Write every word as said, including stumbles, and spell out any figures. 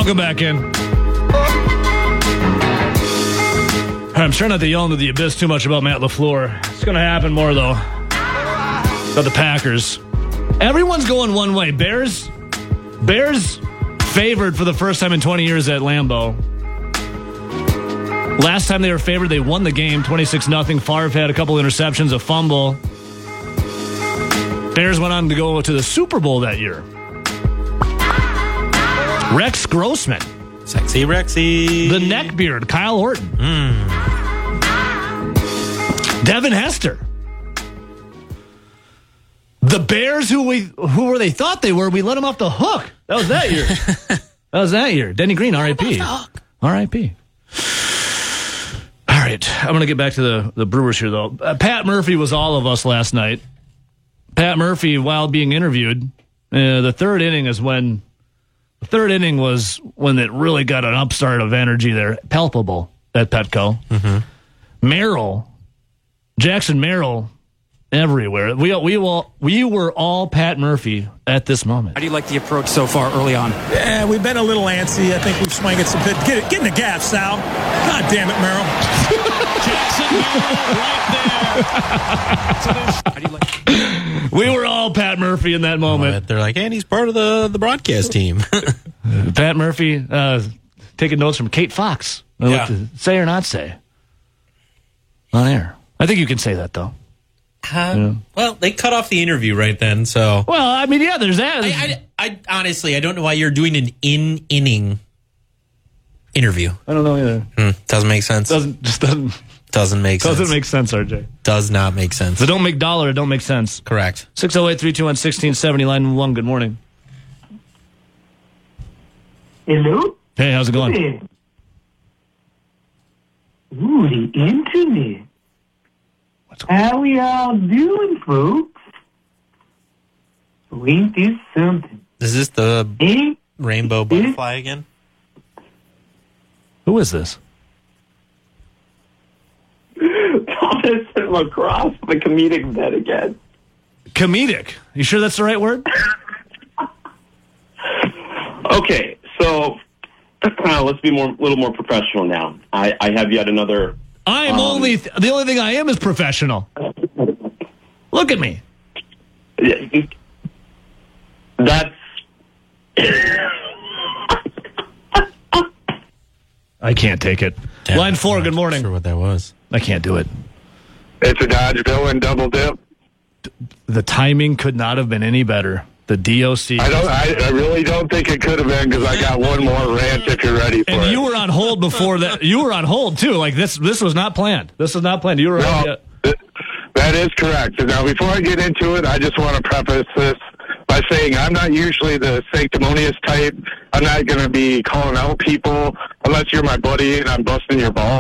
Welcome back in. I'm trying not to yell into the abyss too much about Matt LaFleur. It's going to happen more, though. About the Packers. Everyone's going one way. Bears, Bears favored for the first time in twenty years at Lambeau. Last time they were favored, they won the game twenty-six nothing. Favre had a couple interceptions, a fumble. Bears went on to go to the Super Bowl that year. Rex Grossman. Sexy Rexy. The neckbeard, Kyle Orton. Mm. Devin Hester. The Bears, who we who were they thought they were, we let them off the hook. That was that year. That was that year. Denny Green, R I P R I P All right, I'm going to get back to the, the Brewers here, though. Uh, Pat Murphy was all of us last night. Pat Murphy, while being interviewed, uh, the third inning is when... The third inning was when it really got an upstart of energy there, palpable at Petco. Mm-hmm. Merrill, Jackson Merrill, everywhere. We we all we were all Pat Murphy at this moment. How do you like the approach so far early on? Yeah, we've been a little antsy. I think we've swung it some bit. Get it, get in the gap, Sal. God damn it, Merrill. Jackson Merrill right there. How do you like? We were all Pat Murphy in that moment. They're like, and he's part of the, the broadcast team. Pat Murphy uh, taking notes from Kate Fox. Yeah. To say or not say on air. I think you can say that, though. Uh, yeah. Well, they cut off the interview right then, so. Well, I mean, yeah, there's that. I, I, I honestly, I don't know why you're doing an in-inning interview. I don't know either. Hmm, doesn't make sense. Doesn't just doesn't doesn't make sense. Doesn't make sense, R J. Does not make sense. If it don't make dollar, it don't make sense. Correct. six oh eight, three two one, one six seven oh, line one. Good morning. Hello? Hey, how's it going? Hey. Ooh, the internet. What's going on? How we all doing, folks? So ain't this something? Is this the Ain't rainbow butterfly again? Who is this? Thomas and lacrosse, the comedic bit again. Comedic. You sure that's the right word? Okay, so uh, let's be more, a little more professional now. I, I have yet another. I'm um, only th- the only thing I am is professional. Look at me. That's. I can't take it. Damn, line four. I'm Good not morning. Sure what that was. I can't do it. It's a Dodge villain double dip. The timing could not have been any better. The D O C. I don't. I, I really don't think it could have been because I got one more rant if you're ready for and it. you were on hold before that. You were on hold too. Like this. This was not planned. This was not planned. You were. No, on, yeah. th- that is correct. Now, before I get into it, I just want to preface this by saying I'm not usually the sanctimonious type. I'm not going to be calling out people unless you're my buddy and I'm busting your balls.